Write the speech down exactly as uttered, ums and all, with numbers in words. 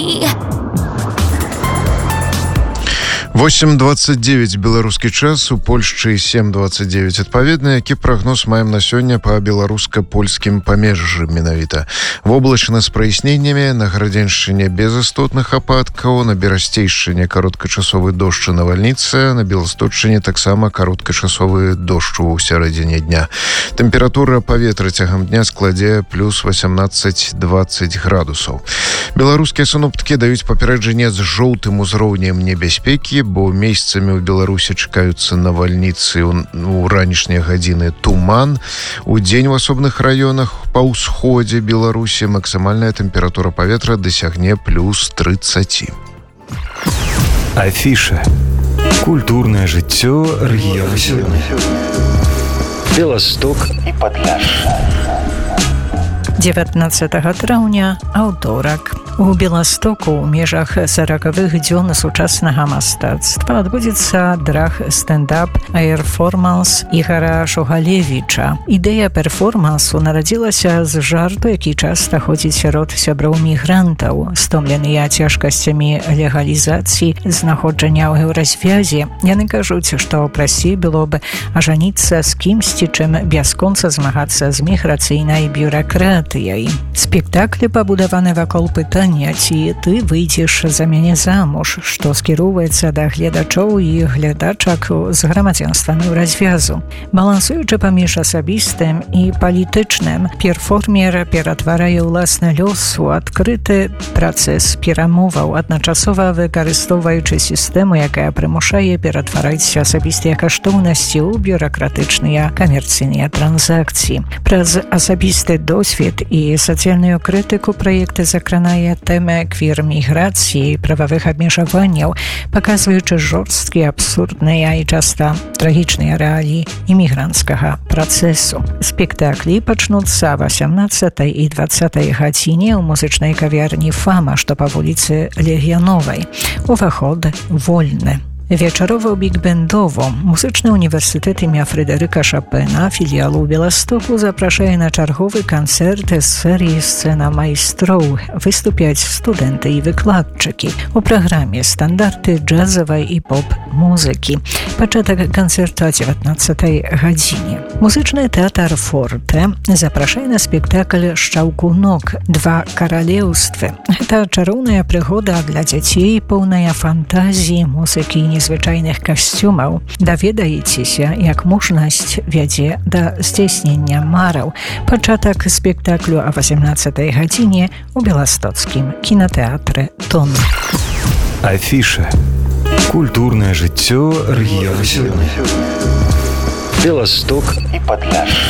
восемь двадцать девять беларускі час, у Польшчы сем двадцать девять адпаведна. Які прагноз маем на сёння па беларуска-польскім памежжы менавіта? Воблачна з праясненнямі, на Градзеншчыне без істотных ападкаў, на Берасцейшчыне кароткачасовы дождж і навальніца, на Беласточчыне таксама кароткачасовы дождж у сярэдзіне дня. Тэмпература паветра цягам дня складзе плюс восемнадцать двадцать градусаў. Беларускія сіноптыкі даюць паперэджанне з жоўтым узроўнем небяспекі, бо месяцамі ў Беларусі чакаюцца навальніцы у ранішнія гадзіны, туман. У дзень у асобных раёнах па ўсходзе Беларусі максімальная тэмпература паветра дасягне плюс тридцать. Афіша. Культурнае жыццё рэгіёна сёння. Беласток і Падляшша. dziewiętnastego траўня, аўторак. У Беластоку ў межах сорокавых дзён сучаснага мастацтва адбудзецца драг стендап «Аэрформанс» Ігара Шугалевіча. Ідэя перформансу нарадзілася з жарту, які часта ходзіць сярод сяброў мігрантаў. Стомленыя цяжкасцямі легалізацыі знаходжання ў еўразвязе, яны кажуць, што прасцей было б ажаніцца з кімсьці, чым бясконца змагацца з міграцыйнай бюракратыяй. Спектаклі пабудаваны вакол пытання, ці ты выйдзеш за мяне замуж, што скіроўваецца да гледачоў і глядачак з грамадзянствамі ў развязу. Балансуючы паміж асабістым і палітычным, перформер ператварае ўласны лёс у адкрыты працэс перамоваў, адначасова выкарыстоўваючы сістэму, якая прымушае ператвараць асабістыя каштоўнасці ў бюракратычныя камерцыйныя транзакцыі. Праз асабісты досвед і сацыяльную крытыку праекты закранае тэмы квір-міграцыі і прававых абмежаванняў, паказваючы жорсткія, абсурдныя і часта трагічныя рэаліі імігранцкага працэсу. Спектаклі пачнуцца о восемнадцатай і двадцатай гадзіне ў музычнай кавярні «Фама», што па вуліцы Легіяновай. Уваход вольны. Wieczorowo-big-bandowo Muzyczny Uniwersytet imienia Fryderyka Chopina filialu Białegostoku zapraszaje na czarchowy koncert z serii Scena Majstrów wystąpiać studenty i wykładczyki. O programie standardy jazzowej i pop muzyki. Początek koncertu o dziewiętnastej godzinie. Muzyczny Teatr Forte zapraszaje na spektakl «Szczałku nóg. Dwa korолевstwy». To czarowna przygoda dla dzieci, pełna fantazji, muzyki i zwyczajnych kostiumów. Dowiadajcie jak możność wiedzie do zdjęśnienia marał. Początek spektaklu o osiemnastej godzinie u Białostockim kinoteatrze Ton. Афіша. Культурнае жыццё рэгіёна сёння. Беласток і Падляшша.